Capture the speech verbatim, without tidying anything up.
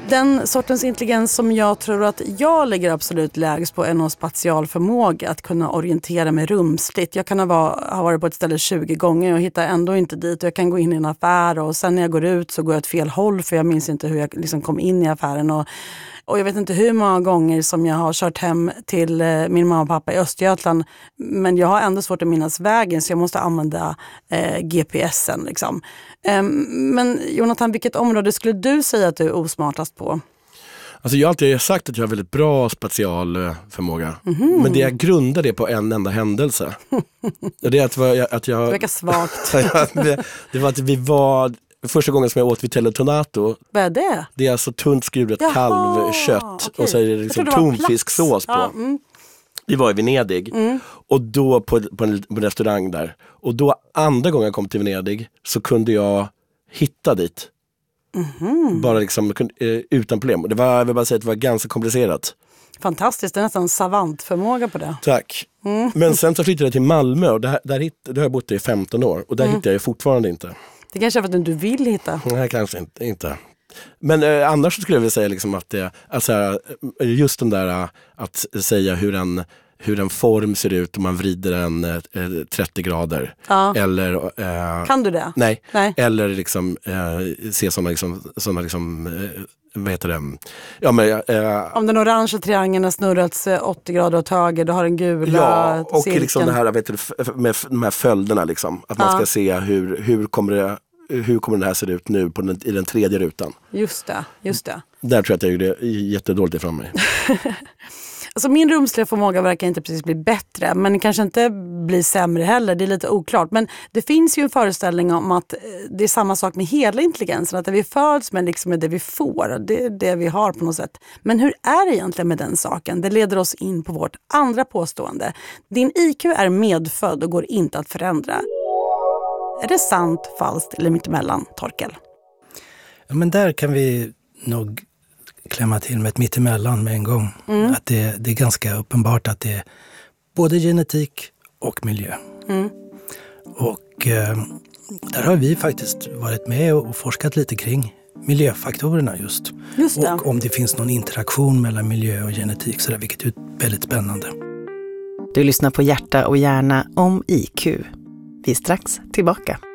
Den sortens intelligens som jag tror att jag ligger absolut lägst på är någon spatial förmåga att kunna orientera mig rumsligt. Jag kan ha, var, ha varit på ett ställe tjugo gånger och hittar ändå inte dit. Och jag kan gå in i en affär och sen när jag går ut så går jag åt fel håll för jag minns inte hur jag liksom kom in i affären. Och, och jag vet inte hur många gånger som jag har kört hem till eh, min mamma och pappa i Östergötland. Men jag har ändå svårt att minnas vägen så jag måste använda eh, G P S'en liksom. Eh, men Jonathan, vilket område skulle du säga att du är osmartast på? Alltså jag har alltid sagt att jag har väldigt bra spatial förmåga. Mm-hmm. Men det jag grundar det på en enda händelse. Det är att, var, att jag... Det verkar svagt. det, det var att vi var... Första gången som jag åt Vitello Tonato. Vad är det? Det är alltså tunt skuret kalvkött. Okay. Och så är det liksom tonfisksås på. Ja, mm. Vi var i Venedig. Mm. Och då på, på, en, på en restaurang där. Och då andra gången jag kom till Venedig så kunde jag hitta dit. Mm-hmm. Bara liksom utan problem. Det var, jag vill bara säga att det var ganska komplicerat. Fantastiskt, det är nästan savantförmåga på det. Tack. Mm. Men sen så flyttade jag till Malmö och där, där, hitt, där har jag bott i femton år. Och där mm. hittar jag fortfarande inte. Det kanske är för att du vill hitta. Nej, kanske inte. inte. Men eh, annars skulle jag vilja säga liksom att det, alltså, just den där att säga hur en, hur en form ser ut om man vrider den eh, trettio grader. Ja. Eller, eh, kan du det? Nej. nej. Eller liksom eh, se sådana liksom, såna liksom eh, vad heter det? Ja, men, eh, om den orangea triangeln har snurrats åttio grader åt höger, då har den gula ja, och cirkeln. Liksom det här vet du, med de här följderna liksom. Att man ja. ska se hur, hur kommer det hur kommer det här se ut nu på den, i den tredje rutan. Just det, just det. Där tror jag att jag gjorde jättedåligt ifrån mig. Alltså min rumsliga förmåga verkar inte precis bli bättre, men kanske inte bli sämre heller. Det är lite oklart. Men det finns ju en föreställning om att det är samma sak med hela intelligensen. Att det vi föds med liksom är det vi får. Det är det vi har på något sätt. Men hur är det egentligen med den saken? Det leder oss in på vårt andra påstående. Din I Q är medfödd och går inte att förändra. Är det sant, falskt eller mittemellan, Torkel? Ja, men där kan vi nog klämma till med ett mittemellan med en gång. Mm. Att det, det är ganska uppenbart att det är både genetik och miljö. Mm. Och eh, där har vi faktiskt varit med och forskat lite kring miljöfaktorerna just. just det. Och om det finns någon interaktion mellan miljö och genetik, så där, vilket är väldigt spännande. Du lyssnar på Hjärta och hjärna om I Q. Vi är strax tillbaka.